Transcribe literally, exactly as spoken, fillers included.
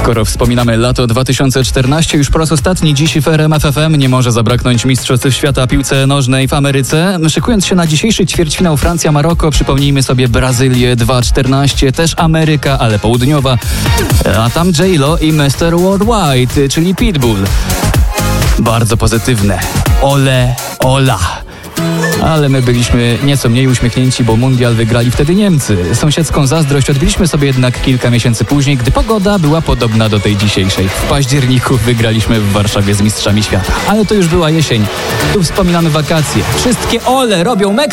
Skoro wspominamy lato dwa tysiące czternaście, już po raz ostatni dziś w R M F F M nie może zabraknąć Mistrzostw Świata piłce nożnej w Ameryce. Szykując się na dzisiejszy ćwierćfinał Francja-Maroko, przypomnijmy sobie Brazylię dwa czternaście, też Ameryka, ale południowa, a tam J-Lo i mister Worldwide, czyli Pitbull. Bardzo pozytywne. Ole, ola. Ale my byliśmy nieco mniej uśmiechnięci, bo mundial wygrali wtedy Niemcy. Sąsiedzką zazdrość odbiliśmy sobie jednak kilka miesięcy później, gdy pogoda była podobna do tej dzisiejszej. W październiku wygraliśmy w Warszawie z mistrzami świata. Ale to już była jesień. Tu wspominamy wakacje. Wszystkie ole robią Meksyk.